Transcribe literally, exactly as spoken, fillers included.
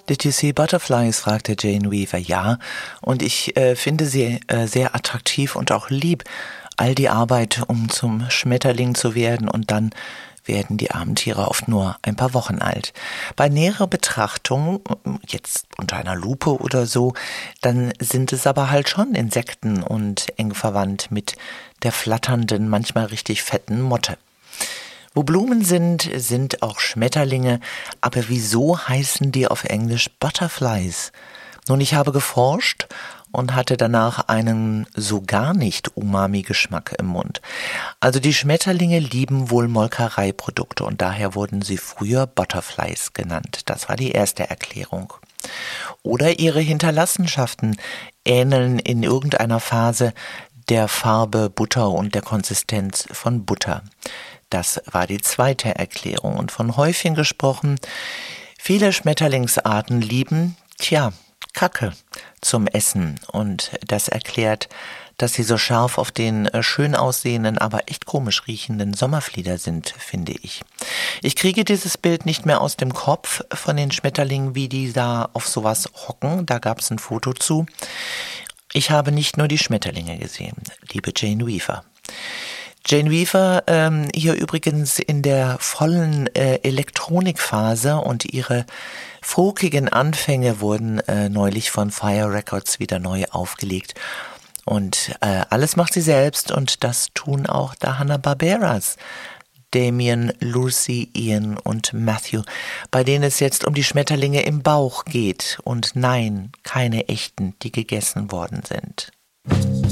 Did you see butterflies? Fragte Jane Weaver. Ja, und ich äh, finde sie äh, sehr attraktiv und auch lieb. All die Arbeit, um zum Schmetterling zu werden, und dann werden die armen Tiere oft nur ein paar Wochen alt. Bei näherer Betrachtung, jetzt unter einer Lupe oder so, dann sind es aber halt schon Insekten und eng verwandt mit der flatternden, manchmal richtig fetten Motte. Wo Blumen sind, sind auch Schmetterlinge, aber wieso heißen die auf Englisch Butterflies? Nun, ich habe geforscht und hatte danach einen so gar nicht Umami-Geschmack im Mund. Also die Schmetterlinge lieben wohl Molkereiprodukte und daher wurden sie früher Butterflies genannt. Das war die erste Erklärung. Oder ihre Hinterlassenschaften ähneln in irgendeiner Phase der Farbe Butter und der Konsistenz von Butter. Das war die zweite Erklärung. Und von Häufchen gesprochen, viele Schmetterlingsarten lieben, tja, Kacke zum Essen. Und das erklärt, dass sie so scharf auf den schön aussehenden, aber echt komisch riechenden Sommerflieder sind, finde ich. Ich kriege dieses Bild nicht mehr aus dem Kopf von den Schmetterlingen, wie die da auf sowas hocken. Da gab es ein Foto zu. Ich habe nicht nur die Schmetterlinge gesehen, liebe Jane Weaver. Jane Weaver, ähm, hier übrigens in der vollen äh, Elektronikphase, und ihre folkigen Anfänge wurden äh, neulich von Fire Records wieder neu aufgelegt. Und äh, alles macht sie selbst, und das tun auch der Hanna-Barberas. Damien, Lucy, Ian und Matthew, bei denen es jetzt um die Schmetterlinge im Bauch geht. Und nein, keine echten, die gegessen worden sind.